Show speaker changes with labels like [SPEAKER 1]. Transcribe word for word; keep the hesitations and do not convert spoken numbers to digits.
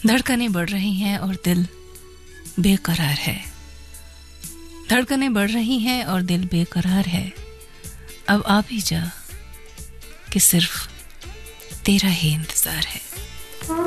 [SPEAKER 1] धड़कनें बढ़ रही हैं और दिल बेकरार है। धड़कनें बढ़ रही हैं और दिल बेकरार है। अब आ भी जा कि सिर्फ तेरा ही इंतजार है।